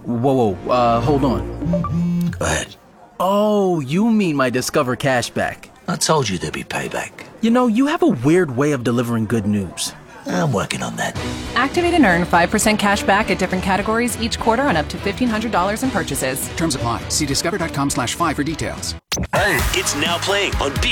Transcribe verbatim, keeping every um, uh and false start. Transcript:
Whoa, whoa, uh, hold on. Go ahead. Oh, you mean my Discover cashback. I told you there'd be payback. You know, you have a weird way of delivering good news. I'm working on that. Activate and earn five percent cash back at different categories each quarter on up to fifteen hundred dollars in purchases. Terms apply. See discover.com slash five for details. Hey. It's now playing on B